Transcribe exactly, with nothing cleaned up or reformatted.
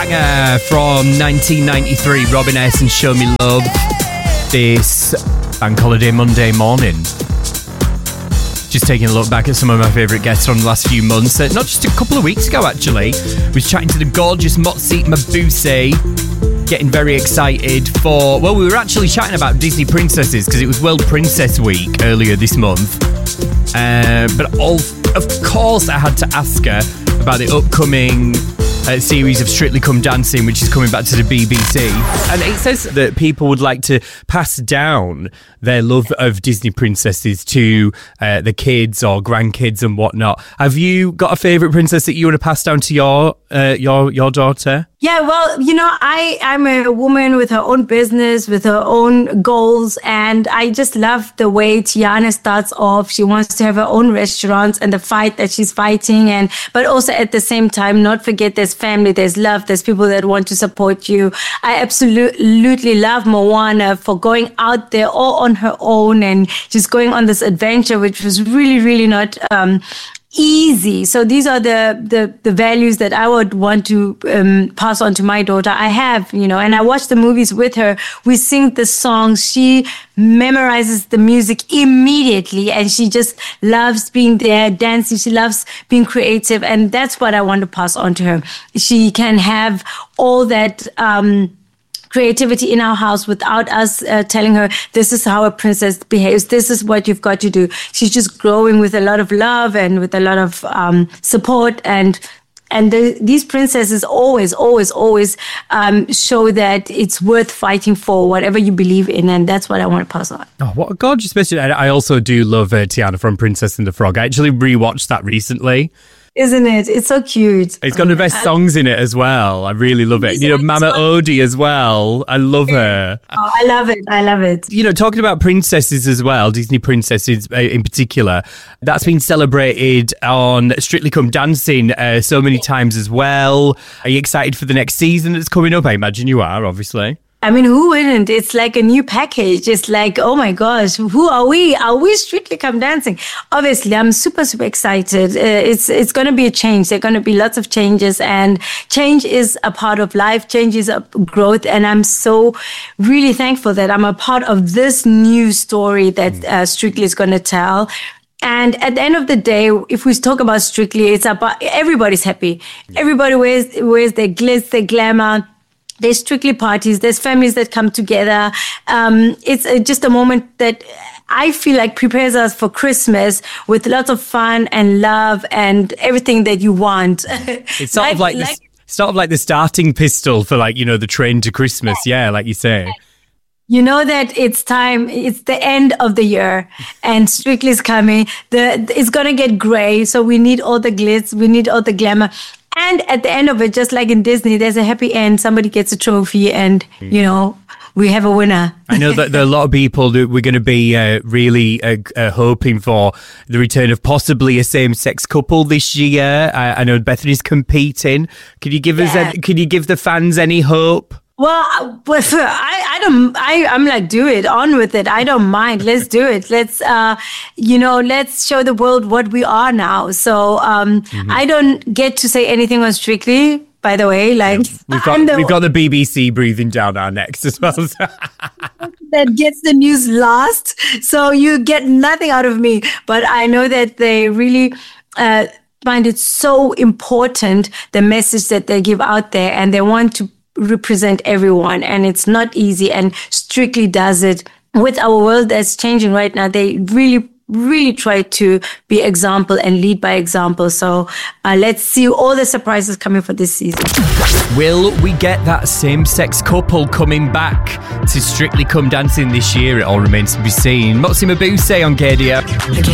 banger from nineteen ninety-three, Robin S and Show Me Love. This Bank Holiday Monday morning. Just taking a look back at some of my favourite guests from the last few months. Uh, not just a couple of weeks ago, actually. I was chatting to the gorgeous Motsi Mabuse. Getting very excited for... Well, we were actually chatting about Disney princesses because it was World Princess Week earlier this month. Uh, but all, of course I had to ask her about the upcoming uh, series of Strictly Come Dancing, which is coming back to the B B C. And it says that people would like to pass down their love of Disney princesses to uh, the kids or grandkids and whatnot. Have you got a favourite princess that you want to pass down to your uh, your your daughter? Yeah, well, you know, I, I'm a woman with her own business, with her own goals, and I just love the way Tiana starts off. She wants to have her own restaurants and the fight that she's fighting, and but also at the same time, not forget there's family, there's love, there's people that want to support you. I absolutely love Moana for going out there all on her own and just going on this adventure, which was really, really not... Um, easy. So these are the, the, the values that I would want to um, pass on to my daughter. I have, you know, and I watch the movies with her. We sing the songs. She memorizes the music immediately and she just loves being there, dancing. She loves being creative. And that's what I want to pass on to her. She can have all that, um, creativity in our house without us uh, telling her, this is how a princess behaves, this is what you've got to do. She's just growing with a lot of love and with a lot of um, support. And and the, these princesses always, always, always um, show that it's worth fighting for, whatever you believe in. And that's what I want to pass on. Oh, what a gorgeous message. I also do love uh, Tiana from Princess and the Frog. I actually rewatched that recently. Isn't it? It's so cute. It's got the best songs in it as well. I really love it. You know, Mama Odie as well. I love her. Oh, I love it. I love it. You know, talking about princesses as well, Disney princesses in particular, that's been celebrated on Strictly Come Dancing uh, so many times as well. Are you excited for the next season that's coming up? I imagine you are, obviously. I mean, who wouldn't? It's like a new package. It's like, oh my gosh, who are we? Are we Strictly Come Dancing? Obviously, I'm super, super excited. Uh, it's it's going to be a change. There are going to be lots of changes, and change is a part of life. Change is a growth, and I'm so really thankful that I'm a part of this new story that uh, Strictly is going to tell. And at the end of the day, if we talk about Strictly, it's about everybody's happy. Everybody wears wears their glitz, their glamour. There's Strictly parties. There's families that come together. Um, it's uh, just a moment that I feel like prepares us for Christmas with lots of fun and love and everything that you want. It's sort like, of like, like the, sort of like the starting pistol for, like, you know, the train to Christmas. Yeah, like you say. You know that it's time, it's the end of the year and Strictly is coming. The, it's going to get grey, so we need all the glitz, we need all the glamour. And at the end of it, just like in Disney, there's a happy end. Somebody gets a trophy and, you know, we have a winner. I know that there are a lot of people that we're going to be uh, really uh, uh, hoping for the return of possibly a same-sex couple this year. I, I know Bethany's competing. Can you give yeah. us? A, can you give the fans any hope? Well, but I, I don't, I, I'm like, do it, on with it. I don't mind. Let's do it. Let's, uh, you know, let's show the world what we are now. So, um, mm-hmm. I don't get to say anything on Strictly, by the way. Like, yeah. we've got, the, we've got the B B C breathing down our necks as well. That gets the news last. So you get nothing out of me. But I know that they really, uh, find it so important, the message that they give out there, and they want to represent everyone, and it's not easy, and Strictly does it. With our world that's changing right now, they really really try to be example and lead by example. So uh, let's see all the surprises coming for this season. Will we get that same-sex couple coming back to Strictly Come Dancing this year? It all remains to be seen. Motsi Mabuse on K D R.